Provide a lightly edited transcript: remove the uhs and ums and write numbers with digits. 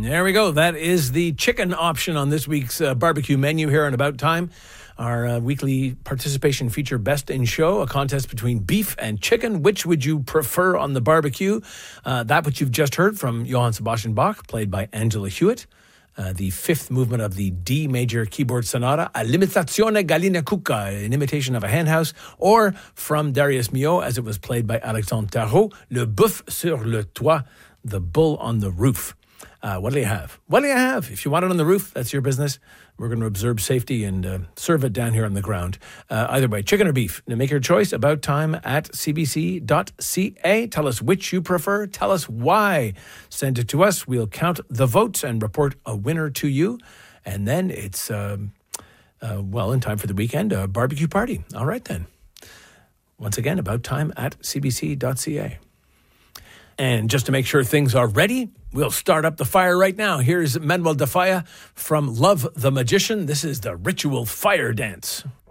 There we go. That is the chicken option on this week's barbecue menu here on About Time. Our weekly participation feature, Best in Show, a contest between beef and chicken. Which would you prefer on the barbecue? That which you've just heard from Johann Sebastian Bach, played by Angela Hewitt. The fifth movement of the D major keyboard sonata, A l'imitazione gallina cucca, an imitation of a henhouse, or from Darius Milhaud, as it was played by Alexandre Tarot, Le Bœuf sur le toit, the bull on the roof. What do you have? What do you have? If you want it on the roof, that's your business. We're going to observe safety and serve it down here on the ground. Either way, chicken or beef. Now make your choice. About time at cbc.ca. Tell us which you prefer. Tell us why. Send it to us. We'll count the votes and report a winner to you. And then it's, in time for the weekend, a barbecue party. All right, then. Once again, about time at cbc.ca. And just to make sure things are ready, we'll start up the fire right now. Here's Manuel de Falla from Love the Magician. This is the Ritual Fire Dance.